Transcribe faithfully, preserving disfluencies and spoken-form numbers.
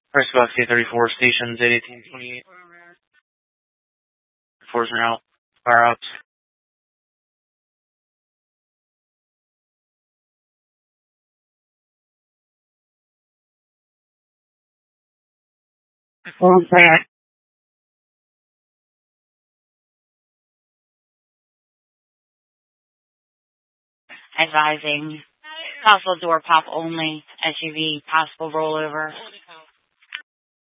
First about C thirty-four stations, eight eighteen twenty-eight. Enforcement out. Fire ups. One back. Advising possible door pop only, S U V, possible rollover.